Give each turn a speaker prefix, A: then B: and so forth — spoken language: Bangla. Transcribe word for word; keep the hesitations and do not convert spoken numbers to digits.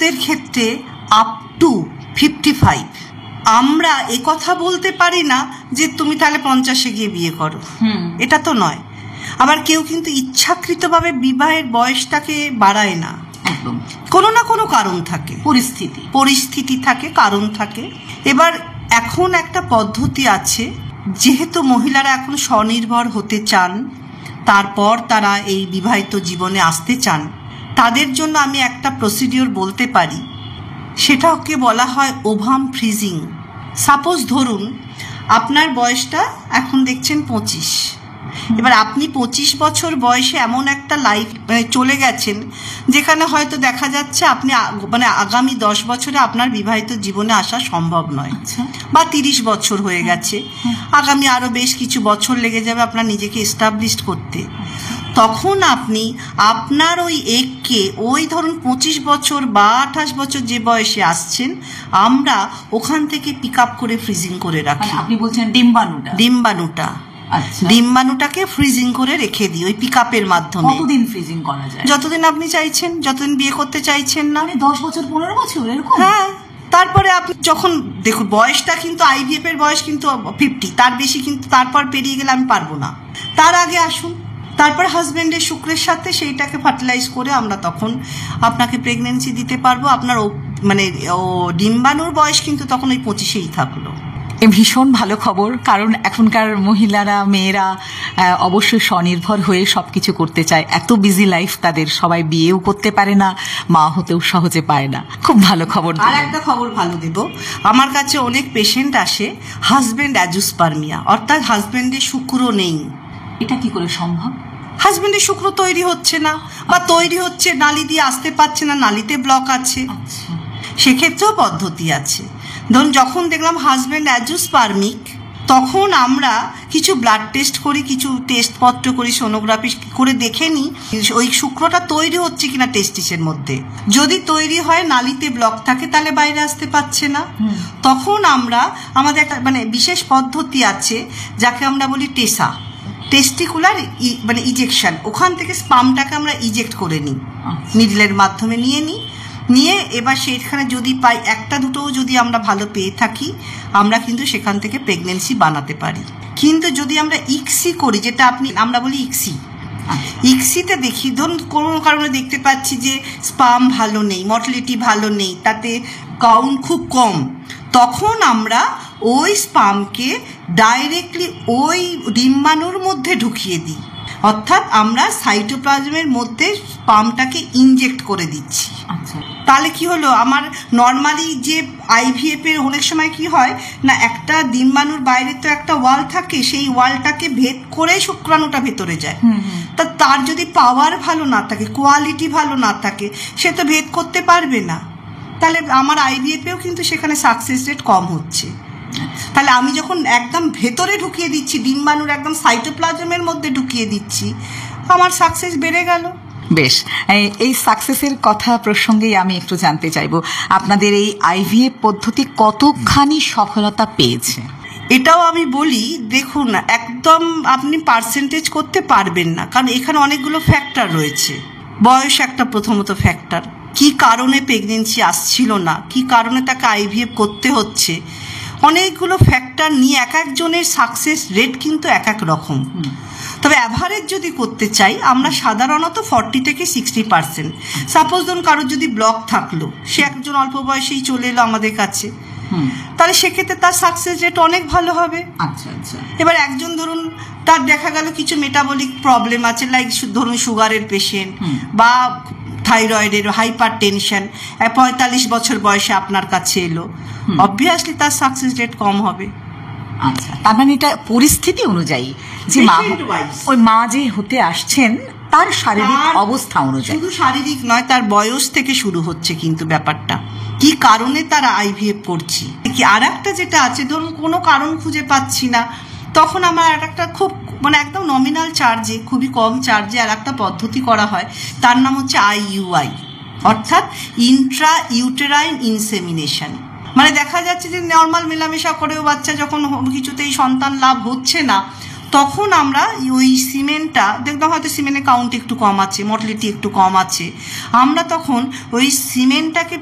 A: পুরুষদের ক্ষেত্রে আপ টু ফিফটি ফাইভ আমরা এ কথা বলতে পারি না যে তুমি তাহলে পঞ্চাশে গিয়ে বিয়ে করো, এটা তো নয়। আবার কেউ কিন্তু ইচ্ছাকৃতভাবে বিবাহের বয়সটাকে বাড়ায় না,
B: একদম
A: কোনো না কোনো কারণ থাকে,
B: পরিস্থিতি
A: পরিস্থিতি থাকে, কারণ থাকে। এবার এখন একটা পদ্ধতি আছে, যেহেতু মহিলারা এখন স্বনির্ভর হতে চান, তারপর তারা এই বিবাহিত জীবনে আসতে চান, তাদের জন্য আমি একটা প্রসিডিওর বলতে পারি, সেটাকে বলা হয় ওভাম ফ্রিজিং। সাপোজ ধরুন আপনার বয়সটা এখন দেখছেন পঁচিশ, এবার আপনি পঁচিশ বছর বয়সে এমন একটা লাইফ মানে চলে গেছেন যেখানে হয়তো দেখা যাচ্ছে আপনি মানে আগামী দশ বছরে আপনার বিবাহিত জীবনে আসা সম্ভব নয়, বা তিরিশ বছর হয়ে গেছে, আগামী আরো বেশ কিছু বছর লেগে যাবে আপনার নিজেকে এস্টাবলিশ করতে। তখন আপনি আপনার ওই এককে ওই ধরুন পঁচিশ বছর বা আঠাশ বছর যে বয়সে আসছেন, আমরা ওখান থেকে পিক আপ করে ফ্রিজিং করে রাখি।
B: আপনি বলছেন ডিম্বাণুটা
A: ডিম্বাণুটা ডিম্বাণুটাকে ফ্রিজিং করে রেখে দিই ওই পিক আপের মাধ্যমে।
B: কতদিন ফ্রিজিং করা যায়?
A: যতদিন আপনি চাইছেন, যতদিন বিয়ে করতে চাইছেন না।
B: দশ বছর পনেরো বছর এরকম?
A: হ্যাঁ, তারপরে আপনি যখন দেখুন বয়সটা কিন্তু আইভিএফ এর বয়স কিন্তু ফিফটি, তার বেশি কিন্তু তারপর পেরিয়ে গেলে আমি পারবো না, তার আগে আসুন, তারপর হাজবেন্ডের শুক্রের সাথে সেইটাকে ফার্টিলাইজ করে আমরা তখন আপনাকে প্রেগনেন্সি দিতে পারবো। আপনার মানে ও ডিম্বাণুর বয়স কিন্তু তখন ওই পঁচিশেই থাকলো।
B: ভীষণ ভালো খবর, কারণ এখনকার মহিলারা মেয়েরা অবশ্যই স্বনির্ভর হয়ে সবকিছু করতে চায়। এত বিজি লাইফ তাদের, সবাই বিয়েও করতে পারে না, মা হতেও সহজে পায় না। খুব ভালো খবর।
A: আর একটা খবর ভালো দেব, আমার কাছে অনেক পেশেন্ট আসে হাজবেন্ড অ্যাজুস্পার্মিয়া, অর্থাৎ হাজবেন্ডের শুক্র নেই।
B: এটা কি করে সম্ভব?
A: হাজবেন্ডের শুক্র তৈরি হচ্ছে না, বা তৈরি হচ্ছে নালি দিয়ে আসতে পারছে না, নালিতে ব্লক আছে, সেক্ষেত্রেও পদ্ধতি আছে। ধরুন যখন দেখলাম হাজবেন্ড অ্যাজুস্পার্মিক, তখন আমরা কিছু ব্লাড টেস্ট করি, কিছু টেস্টপত্র করি, সোনোগ্রাফি করে দেখে নিই ওই শুক্রটা তৈরি হচ্ছে কিনা টেস্টিসের মধ্যে। যদি তৈরি হয়, নালিতে ব্লক থাকে, তাহলে বাইরে আসতে পারছে না, তখন আমরা আমাদের একটা মানে বিশেষ পদ্ধতি আছে যাকে আমরা বলি টেসা, টেস্টিকুলার মানে ইজেকশন। ওখান থেকে স্পামটাকে আমরা ইজেক্ট করে নিই, নিডলের মাধ্যমে নিয়ে নিই, নিয়ে এবার সেখানে যদি পাই একটা দুটোও যদি আমরা ভালো পেয়ে থাকি, আমরা কিন্তু সেখান থেকে প্রেগনেন্সি বানাতে পারি। কিন্তু যদি আমরা ইক্সি করি, যেটা আপনি আমরা বলি ইক্সি, ইক্সিতে দেখি ধরুন কোনো কারণে দেখতে পাচ্ছি যে স্পাম ভালো নেই, মর্টালিটি ভালো নেই, তাতে কাউন্ট খুব কম, তখন আমরা ওই স্পামকে ডাইরেক্টলি ওই ডিম্বাণুর মধ্যে ঢুকিয়ে দিই, অর্থাৎ আমরা সাইটোপ্লাজমের মধ্যে স্পামটাকে ইনজেক্ট করে দিচ্ছি। তাহলে কি হলো, আমার নর্মালি যে আইভিএফ এর অনেক সময় কি হয় না, একটা ডিম্বাণুর বাইরে তো একটা ওয়াল থাকে, সেই ওয়ালটাকে ভেদ করে শুক্রাণুটা ভেতরে যায়। তা তার যদি পাওয়ার ভালো না থাকে, কোয়ালিটি ভালো না থাকে, সে তো ভেদ করতে পারবে না। তাহলে আমার আইভিএফেও কিন্তু সেখানে সাকসেস রেট কম হচ্ছে। তাহলে আমি যখন একদম ভেতরে ঢুকিয়ে দিচ্ছি, ডিম্বাণুর একদম সাইটোপ্লাজমের মধ্যে ঢুকিয়ে দিচ্ছি, আমার সাকসেস বেড়ে গেল।
B: বেশ, এই সাকসেসের কথা প্রসঙ্গেই আমি একটু জানতে চাইবো, আপনাদের এই আইভিএফ পদ্ধতি কতখানি সফলতা পেয়েছে?
A: এটাও আমি বলি, দেখুন একদম আপনি পার্সেন্টেজ করতে পারবেন না, কারণ এখানে অনেকগুলো ফ্যাক্টর রয়েছে। বয়স একটা প্রথমত ফ্যাক্টর, কি কারণে প্রেগনেন্সি আসছিল না, কি কারণে তাকে আইভিএফ করতে হচ্ছে, অনেকগুলো ফ্যাক্টর নিয়ে এক একজনের সাকসেস রেট কিন্তু এক এক রকম। তবে অ্যাভারেজ যদি করতে চাই, আমরা সাধারণত ফর্টি থেকে সিক্সটি পার্সেন্ট। সাপোজ ধরুন কারোর যদি ব্লক থাকলো, সে একজন অল্প বয়সেই চলে এলো আমাদের কাছে, তাহলে সেক্ষেত্রে তার সাকসেস রেট অনেক ভালো হবে।
B: আচ্ছা আচ্ছা।
A: এবার একজন ধরুন তার দেখা গেল কিছু মেটাবলিক প্রবলেম আছে, লাইক ধরুন সুগারের পেশেন্ট বা থাইরয়েডের, হাইপার টেনশন, পঁয়তাল্লিশ বছর বয়সে আপনার কাছে এলো, অবভিয়াসলি তার সাকসেস রেট কম হবে।
B: আচ্ছা, তার মানে এটা পরিস্থিতি অনুযায়ী, যে মা ওই মা যে হতে আসছেন তার শারীরিক অবস্থা অনুযায়ী,
A: শুধু শারীরিক নয়, তার বয়স থেকে শুরু হচ্ছে কিন্তু ব্যাপারটা, কি কারণে তারা আইভিএফ করছি। কি আর একটা যেটা আছে, ধরুন কোনো কারণ খুঁজে পাচ্ছি না, তখন আমার আর একটা খুব মানে একদম নমিনাল চার্জে, খুবই কম চার্জে আর একটা পদ্ধতি করা হয়, তার নাম হচ্ছে আইইউআই, অর্থাৎ ইন্ট্রা ইউটেরাইন ইনসেমিনেশন। মানে দেখা যাচ্ছে যে নর্মাল মেলামেশা করেও বাচ্চা যখন কিছুতেই সন্তান লাভ হচ্ছে না, তখন আমরা ওই সিমেন্টটা দেখলাম হয়তো সিমেন্টের কাউন্ট একটু কম আছে, মর্টালিটি একটু কম আছে, আমরা তখন ওই সিমেন্টটাকে